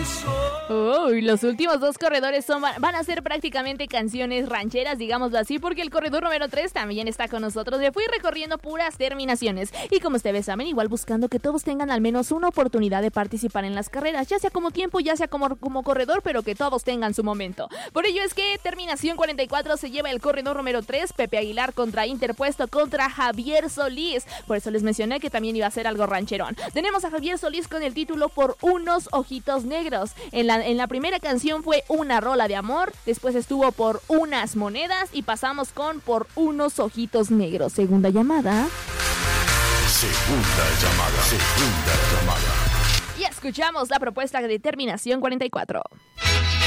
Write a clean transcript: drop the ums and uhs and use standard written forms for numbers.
Uy, los últimos dos corredores van a ser prácticamente canciones rancheras, digámoslo así, porque el corredor número 3 también está con nosotros. Le fui recorriendo puras terminaciones. Y como ustedes saben, igual buscando que todos tengan al menos una oportunidad de participar en las carreras, ya sea como tiempo, ya sea como corredor, pero que todos tengan su momento. Por ello es que terminación 44 se lleva el corredor número 3, Pepe Aguilar interpuesto contra Javier Solís. Por eso les mencioné que también iba a ser algo rancherón. Tenemos a Javier Solís con el título Por unos ojitos negros. En la primera canción fue Una rola de amor, después estuvo Por unas monedas y pasamos con Por unos ojitos negros. Segunda llamada. Y escuchamos la propuesta de terminación 44.